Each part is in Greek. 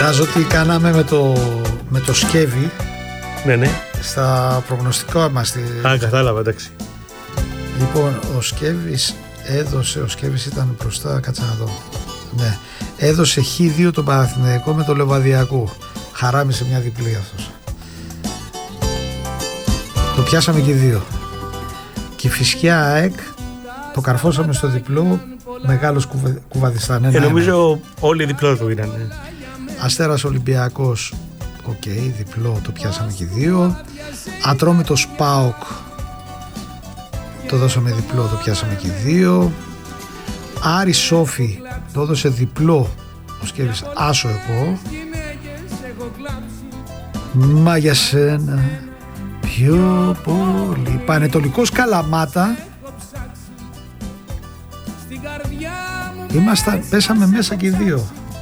Ξάζω τι κάναμε με το Σκεύη. Ναι. Στα προγνωστικά μας. Κατάλαβα, εντάξει. Λοιπόν, ο Σκεύης ήταν μπροστά, κάτσε να δω. Ναι, έδωσε Χ2 τον Παναθηναϊκό με το Λεβαδιακό. Χαράμισε μια διπλή αυτός. Το πιάσαμε και 2. Κηφισιά ΑΕΚ, το καρφώσαμε στο διπλό. Μεγάλος Κουβαδιστάν. Νομίζω όλοι διπλό του ήταν. Αστέρας Ολυμπιακός, διπλό, το πιάσαμε και 2. Ατρόμητος ΠΑΟΚ, το δώσαμε διπλό, το πιάσαμε και 2. Άρης Σόφι, το έδωσε διπλό ο Σκεύης, άσο εγώ. Μα για σένα πιο πολύ. Πανετολικός Καλαμάτα, πέσαμε μέσα και 2.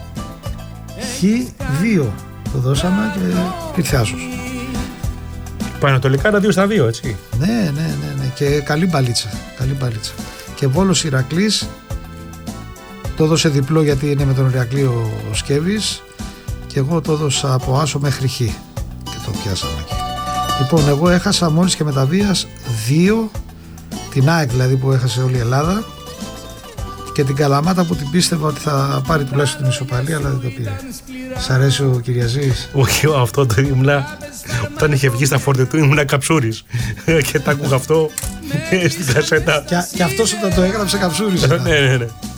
Χ2 το δώσαμε και ήρθε άσος. Πανατολικά τα 2-2, έτσι. Ναι. Και καλή μπαλίτσα. Και Βόλος Ηρακλής, το έδωσε διπλό γιατί είναι με τον Ηρακλή ο Σκεύης, και εγώ το έδωσα από άσο μέχρι Χ και το πιάσαμε εκεί. Λοιπόν, εγώ έχασα μόλις και με τα βίας 2, την ΑΕΚ δηλαδή που έχασε όλη η Ελλάδα, και την Καλαμάτα που την πίστευα ότι θα πάρει τουλάχιστον την ισοπαλία, αλλά δεν το πήρε. Σ' αρέσει ο Κυριαζής? Όχι, αυτό το ήμουνα. Όταν είχε βγει στα φόρτε του ήμουνα καψούρης και τα άκουγα αυτό στην κασέτα. Και αυτός όταν το έγραψε καψούρης. Ναι.